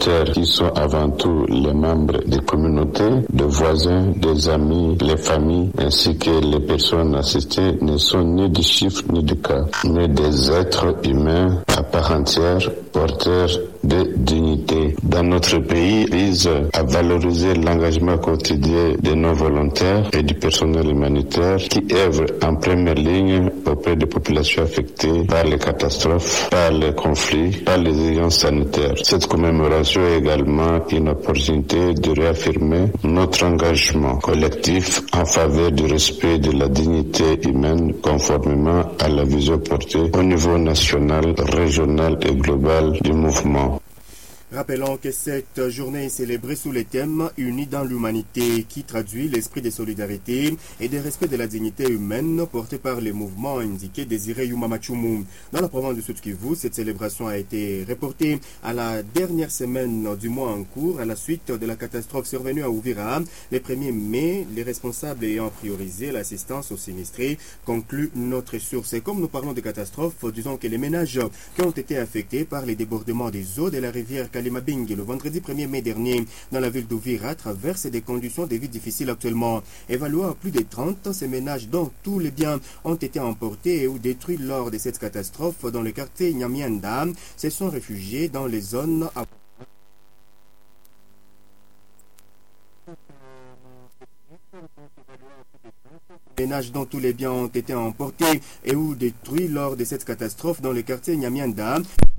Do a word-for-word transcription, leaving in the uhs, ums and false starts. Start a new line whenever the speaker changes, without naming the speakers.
porteurs qui sont avant tout les membres des communautés, des voisins, des amis, les familles, ainsi que les personnes assistées ne sont ni des chiffres ni des cas, mais des êtres humains à part entière, porteurs de dignité. Dans notre pays, vise à valoriser l'engagement quotidien des non-volontaires et du personnel humanitaire qui œuvrent en première ligne auprès des populations affectées par les catastrophes, par les conflits, par les urgences sanitaires. Cette commémoration est également une opportunité de réaffirmer notre engagement collectif en faveur du respect de la dignité humaine conformément à la vision portée au niveau national, régional et global du mouvement.
Rappelons que cette journée est célébrée sous le thème « Unis dans l'humanité » qui traduit l'esprit de solidarité et de respect de la dignité humaine porté par les mouvements indiqués Désiré Yuma Machumu. Dans la province du Sud-Kivu, cette célébration a été reportée à la dernière semaine du mois en cours à la suite de la catastrophe survenue à Uvira le premier mai, les responsables ayant priorisé l'assistance aux sinistrés, conclut notre source. Et comme nous parlons de catastrophe, disons que les ménages qui ont été affectés par les débordements des eaux de la rivière Kalimabingi le vendredi premier mai dernier dans la ville d'Uvira traversent des conditions de vie difficiles actuellement. Évalués à plus de trente, ces ménages dont tous les biens ont été emportés ou détruits lors de cette catastrophe dans le quartier Nyamianda se sont réfugiés dans les zones à... ménages dont tous les biens ont été emportés et ou détruits lors de cette catastrophe dans le quartier Nyamianda